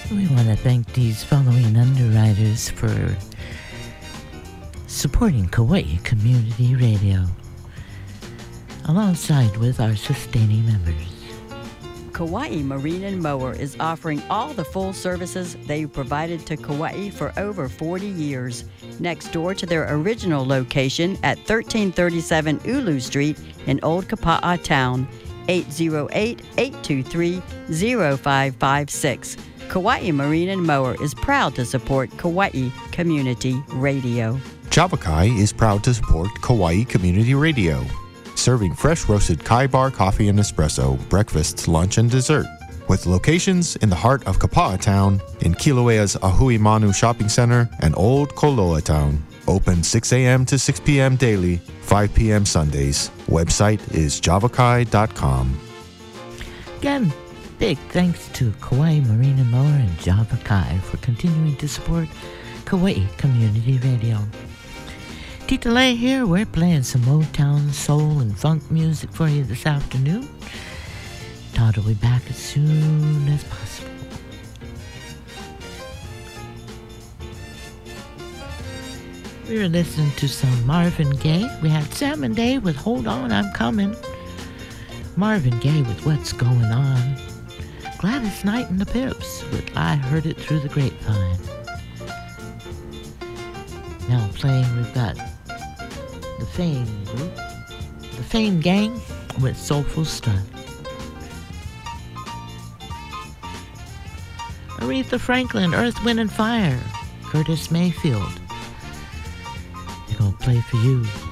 We want to thank these following underwriters for supporting Kauai Community Radio, alongside with our sustaining members. Kauai Marine and Mower is offering all the full services they've provided to Kauai for over 40 years. Next door to their original location at 1337 Ulu Street in Old Kapa'a Town, 808-823-0556. Kauai Marine and Mower is proud to support Kauai Community Radio. Java Kai is proud to support Kauai Community Radio, serving fresh roasted Kai bar coffee and espresso, breakfast, lunch, and dessert. With locations in the heart of Kapa'a Town, in Kilauea's Ahui Manu Shopping Center, and Old Koloa Town. Open 6 a.m. to 6 p.m. daily, 5 p.m. Sundays. Website is javakai.com. Again, big thanks to Kauai Marine and Mower and Java Kai for continuing to support Kauai Community Radio. Tita Lay here. We're playing some Motown, soul, and funk music for you this afternoon. Todd will be back as soon as possible. We were listening to some Marvin Gaye. We had Sam and Dave with Hold On, I'm Coming. Marvin Gaye with What's Going On. Gladys Knight and the Pips with I Heard It Through the Grapevine. Now playing, we've got the Fame Group, the Fame Gang with Soulful Strut. Aretha Franklin, Earth, Wind and Fire, Curtis Mayfield. They're gonna play for you